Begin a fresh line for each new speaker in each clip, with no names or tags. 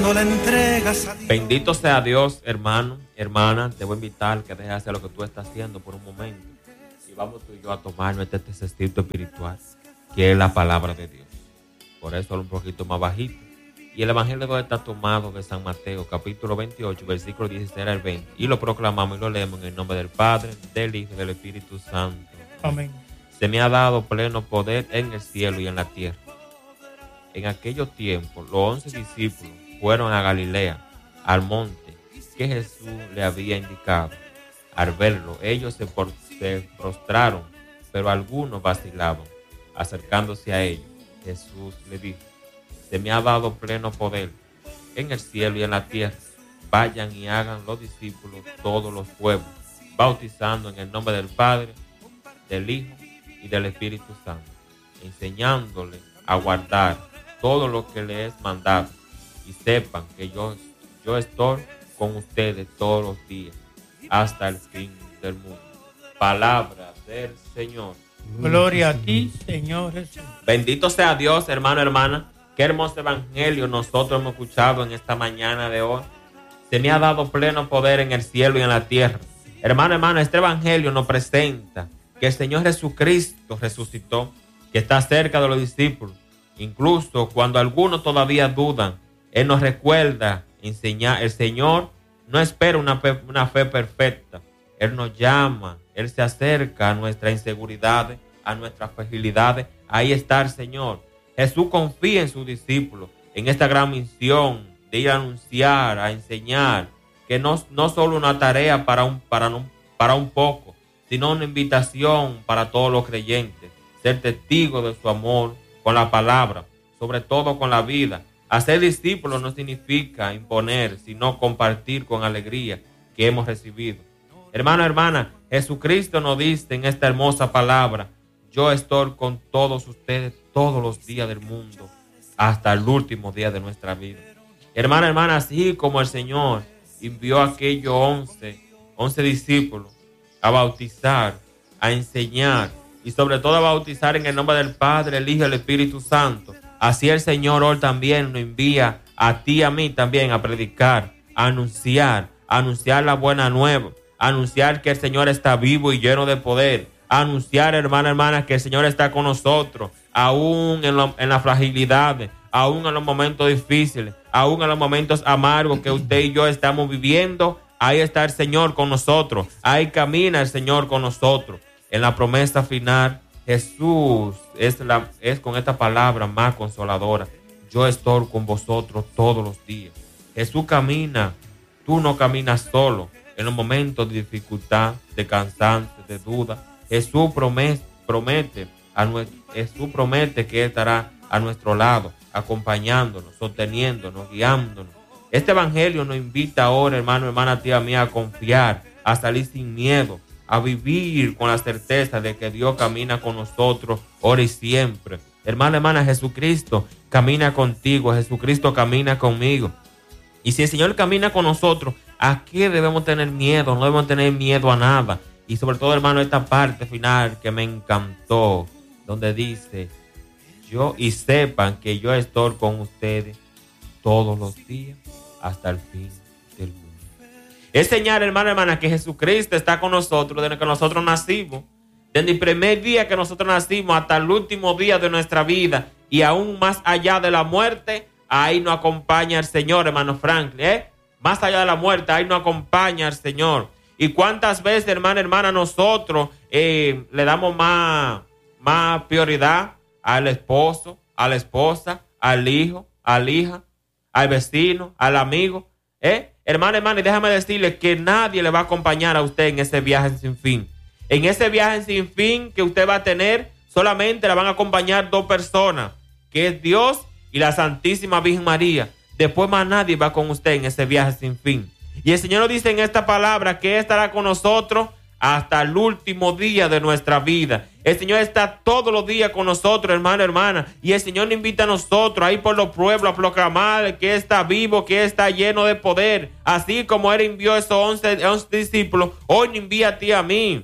cuando la entregas a Dios.
Bendito sea Dios, hermano, hermana. Te voy a invitar que dejes de hacer lo que tú estás haciendo por un momento. Y vamos tú y yo a tomar nuestro ejercicio espiritual, que es la palabra de Dios. Por eso es un poquito más bajito. Y el evangelio de hoy está tomado de San Mateo, capítulo 28, versículo 16 al 20. Y lo proclamamos y lo leemos en el nombre del Padre, del Hijo y del Espíritu Santo.
Amén.
Se me ha dado pleno poder en el cielo y en la tierra. En aquellos tiempos, los 11 discípulos fueron a Galilea, al monte que Jesús le había indicado. Al verlo, ellos se prostraron, pero algunos vacilaban. Acercándose a ellos, Jesús le dijo: se me ha dado pleno poder en el cielo y en la tierra. Vayan y hagan los discípulos todos los pueblos, bautizando en el nombre del Padre, del Hijo y del Espíritu Santo, enseñándoles a guardar todo lo que les he mandado. Y sepan que yo estoy con ustedes todos los días, hasta el fin del mundo. Palabra del Señor.
Gloria a ti, Señor Jesús.
Bendito sea Dios, hermano, hermana. Qué hermoso evangelio nosotros hemos escuchado en esta mañana de hoy. Se me ha dado pleno poder en el cielo y en la tierra. Hermano, hermana, este evangelio nos presenta que el Señor Jesucristo resucitó, que está cerca de los discípulos. Incluso cuando algunos todavía dudan, Él nos recuerda enseñar. El Señor no espera una fe perfecta. Él nos llama, Él se acerca a nuestras inseguridades, a nuestras fragilidades. Ahí está el Señor. Jesús confía en sus discípulos, en esta gran misión de ir a anunciar, a enseñar, que no solo una tarea para un poco, sino una invitación para todos los creyentes. Ser testigos de su amor con la palabra, sobre todo con la vida. Hacer discípulos no significa imponer, sino compartir con alegría que hemos recibido. Hermano, hermana, Jesucristo nos dice en esta hermosa palabra: yo estoy con todos ustedes todos los días del mundo, hasta el último día de nuestra vida. Hermana, hermana, así como el Señor envió a aquellos 11 discípulos a bautizar, a enseñar y sobre todo a bautizar en el nombre del Padre, el Hijo y el Espíritu Santo, así el Señor hoy también nos envía a ti y a mí también a predicar, a anunciar la buena nueva, a anunciar que el Señor está vivo y lleno de poder, a anunciar, hermana, hermana, que el Señor está con nosotros, aún en las fragilidades, aún en los momentos difíciles, aún en los momentos amargos que usted y yo estamos viviendo. Ahí está el Señor con nosotros, ahí camina el Señor con nosotros. En la promesa final, Jesús es con esta palabra más consoladora: yo estoy con vosotros todos los días. Jesús camina, tú no caminas solo. En los momentos de dificultad, de cansancio, de duda, Jesús promete que estará a nuestro lado, acompañándonos, sosteniéndonos, guiándonos. Este evangelio nos invita ahora, hermano, hermana, tía mía, a confiar, a salir sin miedo, a vivir con la certeza de que Dios camina con nosotros ahora y siempre. Hermano, hermana, Jesucristo camina contigo, Jesucristo camina conmigo. Y si el Señor camina con nosotros, ¿a qué debemos tener miedo? No debemos tener miedo a nada. Y sobre todo, hermano, esta parte final que me encantó, donde dice: y sepan que yo estoy con ustedes todos los días hasta el fin del mundo. Es señal, hermano, hermana, que Jesucristo está con nosotros desde que nosotros nacimos. Desde el primer día que nosotros nacimos hasta el último día de nuestra vida, y aún más allá de la muerte, ahí nos acompaña el Señor, hermano Franklin. Más allá de la muerte, ahí nos acompaña el Señor. Y cuántas veces, hermana, hermana, nosotros le damos más prioridad al esposo, a la esposa, al hijo, a la hija, al vecino, al amigo. Hermana, hermana, y déjame decirle que nadie le va a acompañar a usted en ese viaje sin fin. En ese viaje sin fin que usted va a tener, solamente la van a acompañar 2 personas, que es Dios y la Santísima Virgen María. Después más nadie va con usted en ese viaje sin fin. Y el Señor nos dice en esta palabra que Él estará con nosotros hasta el último día de nuestra vida. El Señor está todos los días con nosotros, hermano, hermana. Y el Señor nos invita a nosotros a ir por los pueblos a proclamar que Él está vivo, que Él está lleno de poder. Así como Él envió a esos 11 discípulos, hoy nos envía a ti y a mí.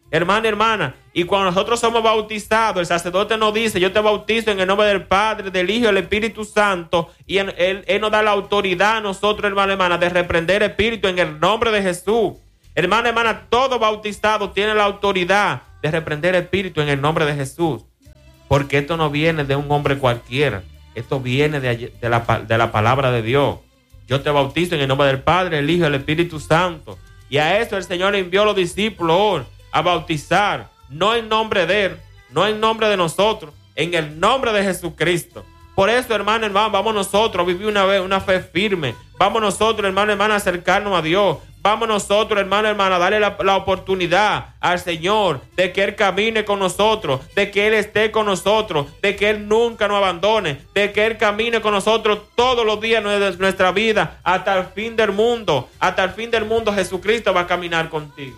Hermana, hermana, y cuando nosotros somos bautizados, el sacerdote nos dice, yo te bautizo en el nombre del Padre, del Hijo y del Espíritu Santo, y él nos da la autoridad a nosotros, hermana, hermana, de reprender espíritu en el nombre de Jesús. Hermana, hermana, todo bautizado tiene la autoridad de reprender espíritu en el nombre de Jesús, porque esto no viene de un hombre cualquiera, esto viene de la palabra de Dios. Yo te bautizo en el nombre del Padre, el Hijo y el Espíritu Santo, y a eso el Señor envió a los discípulos hoy a bautizar, no en nombre de Él, no en nombre de nosotros, en el nombre de Jesucristo. Por eso, hermano, hermano, vamos nosotros a vivir una fe firme. Vamos nosotros, hermano, hermano, a acercarnos a Dios. Vamos nosotros, hermano, hermano, a darle la oportunidad al Señor de que Él camine con nosotros, de que Él esté con nosotros, de que Él nunca nos abandone, de que Él camine con nosotros todos los días de nuestra vida hasta el fin del mundo. Hasta el fin del mundo Jesucristo va a caminar contigo.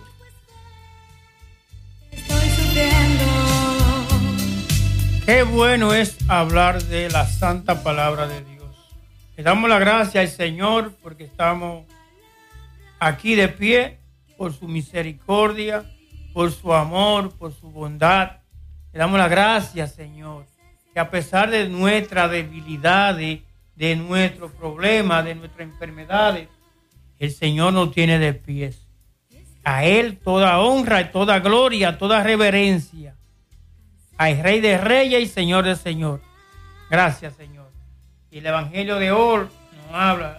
Qué bueno es hablar de la santa palabra de Dios. Le damos la gracia al Señor porque estamos aquí de pie por su misericordia, por su amor, por su bondad. Le damos la gracia, Señor, que a pesar de nuestras debilidades, de nuestros problemas, de nuestras enfermedades, el Señor nos tiene de pies. A Él toda honra y toda gloria, toda reverencia. Al Rey de Reyes y Señor de Señor. Gracias, Señor. Y el Evangelio de hoy nos habla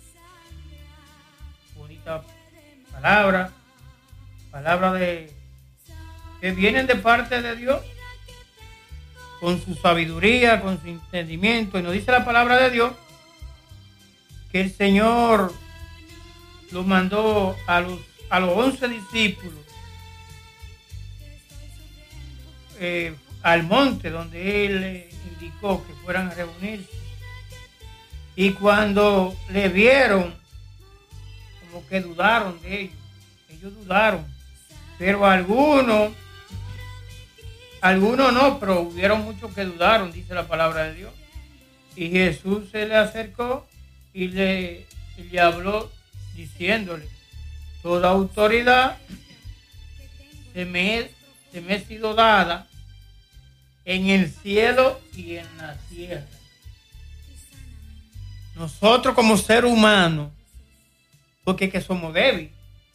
bonita palabra de que vienen de parte de Dios con su sabiduría, con su entendimiento. Y nos dice la palabra de Dios que el Señor los mandó a los 11 discípulos al monte donde Él indicó que fueran a reunirse. Y cuando le vieron, como que dudaron de ellos. Ellos dudaron. Pero algunos no, pero hubieron muchos que dudaron, dice la palabra de Dios. Y Jesús se le acercó y le habló diciéndole: toda autoridad se me ha sido dada en el cielo y en la tierra. Nosotros como ser humano, porque es que somos débiles,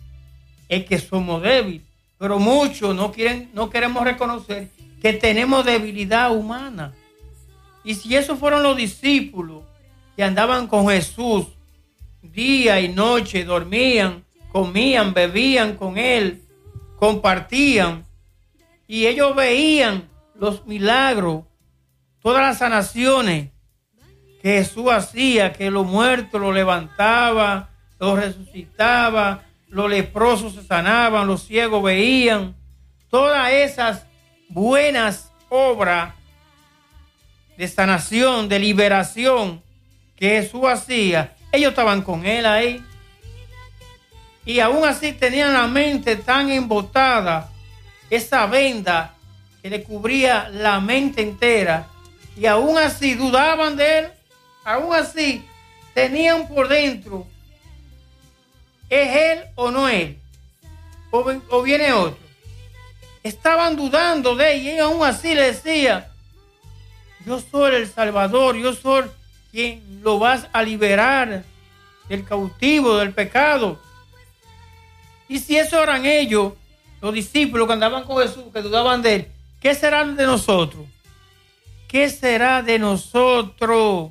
pero muchos no queremos reconocer que tenemos debilidad humana. Y si esos fueron los discípulos que andaban con Jesús día y noche, dormían, comían, bebían con Él, compartían, y ellos veían los milagros, todas las sanaciones que Jesús hacía, que los muertos los levantaba, los resucitaba, los leprosos se sanaban, los ciegos veían, todas esas buenas obras de sanación, de liberación que Jesús hacía, ellos estaban con Él ahí. Y aún así tenían la mente tan embotada, esa venda que le cubría la mente entera, y aún así dudaban de Él, aún así tenían por dentro, ¿es Él o no Él? ¿O viene otro? Estaban dudando de Él, y aún así le decía: yo soy el Salvador, yo soy quien lo vas a liberar del cautivo, del pecado. Y si eso eran ellos, los discípulos que andaban con Jesús, que dudaban de Él, ¿qué será de nosotros? ¿Qué será de nosotros?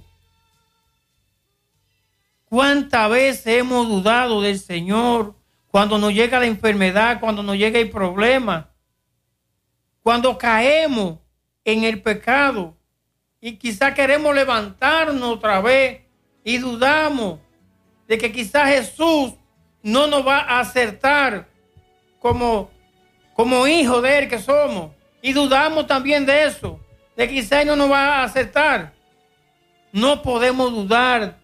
¿Cuántas veces hemos dudado del Señor cuando nos llega la enfermedad, cuando nos llega el problema? Cuando caemos en el pecado y quizás queremos levantarnos otra vez y dudamos de que quizás Jesús no nos va a acertar como hijo de Él que somos. Y dudamos también de eso, de que quizás no nos va a aceptar. No podemos dudar.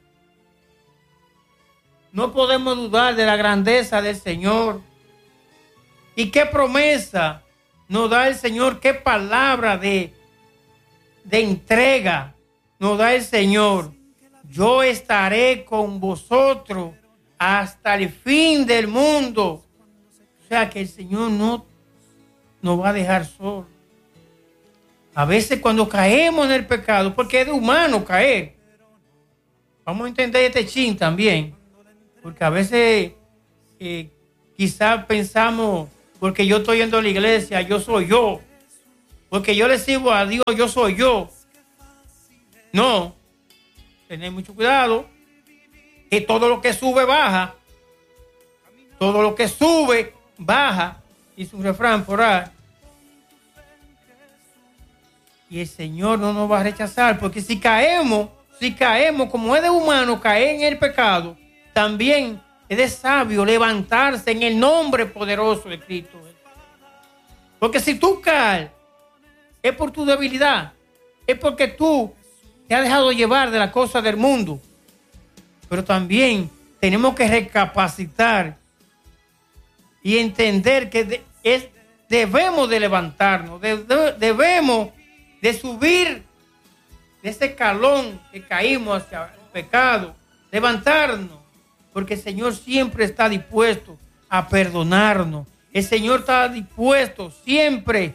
No podemos dudar de la grandeza del Señor. Y qué promesa nos da el Señor, qué palabra de entrega nos da el Señor. Yo estaré con vosotros hasta el fin del mundo. O sea que el Señor nos va a dejar solos. A veces cuando caemos en el pecado, porque es de humano caer. Vamos a entender este chin también. Porque a veces quizás pensamos, porque yo estoy yendo a la iglesia, yo soy yo. Porque yo le sirvo a Dios, yo soy yo. No. Tener mucho cuidado. Que todo lo que sube, baja. Todo lo que sube, baja. Dice un refrán por ahí. Y el Señor no nos va a rechazar. Porque si caemos, como es de humano caer en el pecado, también es de sabio levantarse en el nombre poderoso de Cristo. Porque si tú caes, es por tu debilidad. Es porque tú te has dejado llevar de las cosas del mundo. Pero también tenemos que recapacitar y entender que debemos de levantarnos, debemos de subir de ese escalón que caímos hacia el pecado, levantarnos, porque el Señor siempre está dispuesto a perdonarnos. El Señor está dispuesto siempre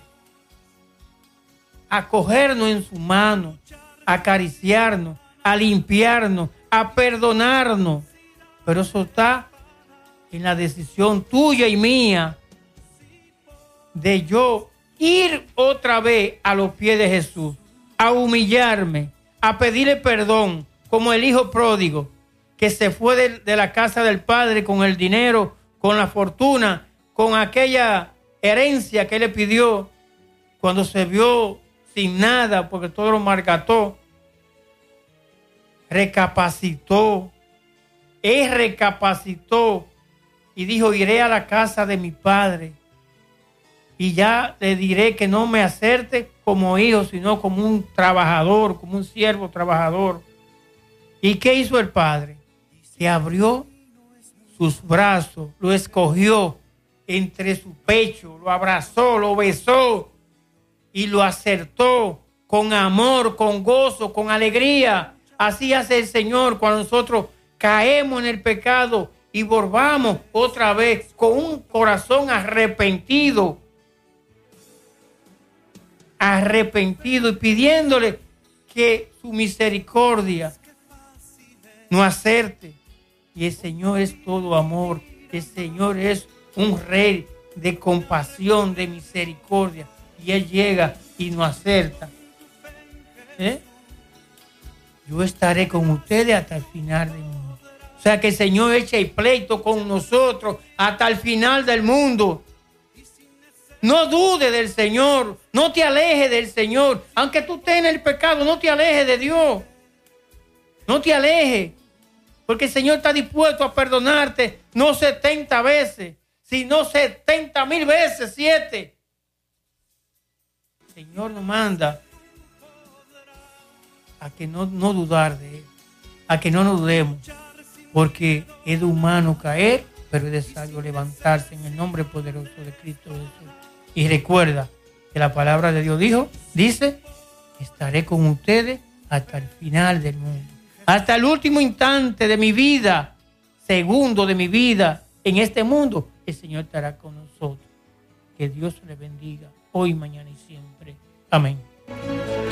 a cogernos en su mano, a acariciarnos, a limpiarnos, a perdonarnos. Pero eso está en la decisión tuya y mía de yo ir otra vez a los pies de Jesús, a humillarme, a pedirle perdón, como el hijo pródigo que se fue de la casa del padre con el dinero, con la fortuna, con aquella herencia que le pidió, cuando se vio sin nada porque todo lo malgastó. Recapacitó y dijo: iré a la casa de mi padre y ya le diré que no me acepte como hijo, sino como un trabajador, como un siervo trabajador. ¿Y qué hizo el padre? Se abrió sus brazos, lo escogió entre su pecho, lo abrazó, lo besó y lo acertó con amor, con gozo, con alegría. Así hace el Señor cuando nosotros caemos en el pecado y volvamos otra vez con un corazón arrepentido y pidiéndole que su misericordia nos acerte. Y el Señor es todo amor. El Señor es un rey de compasión, de misericordia. Y Él llega y nos acerta. Yo estaré con ustedes hasta el final del mundo. O sea, que el Señor eche el pleito con nosotros hasta el final del mundo. No dude del Señor, no te alejes del Señor. Aunque tú estés en el pecado, no te alejes de Dios. No te alejes, porque el Señor está dispuesto a perdonarte, no 70 veces, sino 70,000 veces 7. El Señor nos manda a que no dudar de Él, a que no nos dudemos, porque es de humano caer, pero es de sabio levantarse en el nombre poderoso de Cristo Jesús. Y recuerda que la palabra de Dios dice: estaré con ustedes hasta el final del mundo, hasta el último instante de mi vida, segundo de mi vida en este mundo. El Señor estará con nosotros. Que Dios les bendiga hoy, mañana y siempre. Amén.